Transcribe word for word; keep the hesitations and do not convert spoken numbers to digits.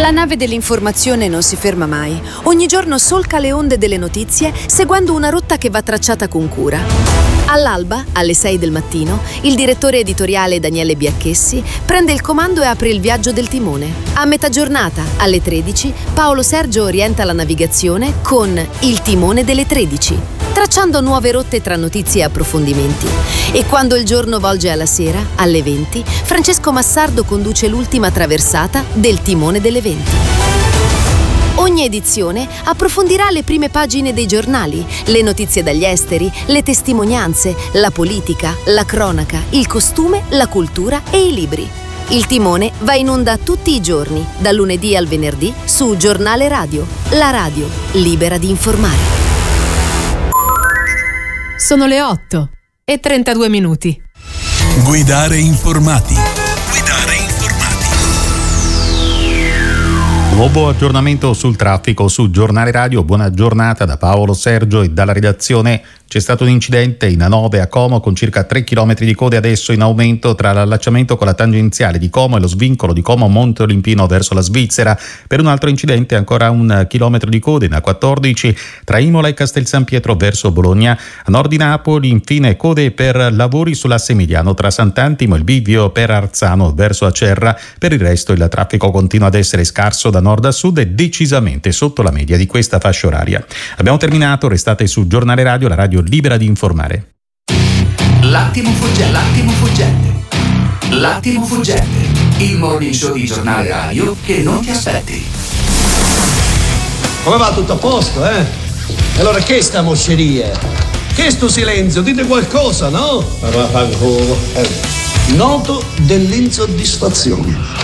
La nave dell'informazione non si ferma mai. Ogni giorno solca le onde delle notizie seguendo una rotta che va tracciata con cura. All'alba, alle sei del mattino, il direttore editoriale Daniele Biacchessi prende il comando e apre il viaggio del timone. A metà giornata, alle tredici, Paolo Sergio orienta la navigazione con Il timone delle tredici, tracciando nuove rotte tra notizie e approfondimenti. E quando il giorno volge alla sera, alle venti, Francesco Massardo conduce l'ultima traversata del timone delle venti. Ogni edizione approfondirà le prime pagine dei giornali, le notizie dagli esteri, le testimonianze, la politica, la cronaca, il costume, la cultura e i libri. Il timone va in onda tutti i giorni, dal lunedì al venerdì, su Giornale Radio, la radio libera di informare. Sono le otto e trentadue minuti. Guidare informati. Guidare informati. Nuovo aggiornamento sul traffico su Giornale Radio. Buona giornata da Paolo Sergio e dalla redazione. C'è stato un incidente in A nove a Como con circa tre chilometri di code adesso in aumento tra l'allacciamento con la tangenziale di Como e lo svincolo di Como Monte Olimpino verso la Svizzera. Per un altro incidente ancora un chilometro di code in A quattordici tra Imola e Castel San Pietro verso Bologna. A nord di Napoli infine code per lavori sull'asse Emiliano tra Sant'Antimo e il bivio per Arzano verso Acerra. Per il resto il traffico continua ad essere scarso da nord a sud e decisamente sotto la media di questa fascia oraria. Abbiamo terminato, restate su Giornale Radio, la radio libera di informare. L'attimo fuggente, l'attimo fuggente, l'attimo fuggente, il morning show di Giornale Radio che non ti aspetti. Come va, tutto a posto, eh? E allora che sta mosceria? Che sto silenzio? Dite qualcosa, no? Eh. Noto dell'insoddisfazione.